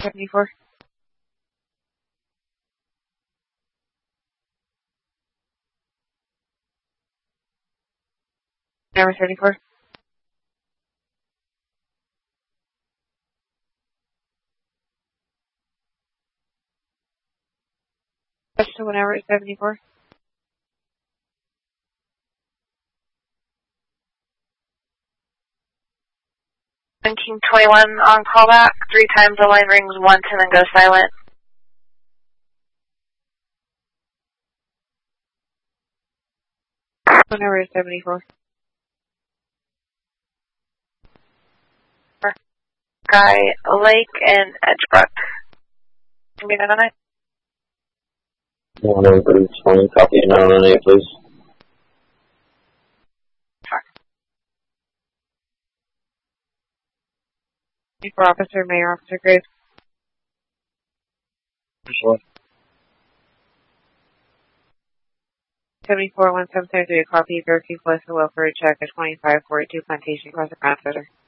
74. Number 74. Question whenever it's 74. 1921 on callback. 3 times the line rings once and then goes silent. Whenever it's 74. Sky Lake and Edgebrook. Can be 909. 10320, copy 998, please. For Officer, Mayor Officer Graves. Sure. 74-1773, copy, Berkeley Police and Welfare check at 2542 Plantation Cross the Ground Center.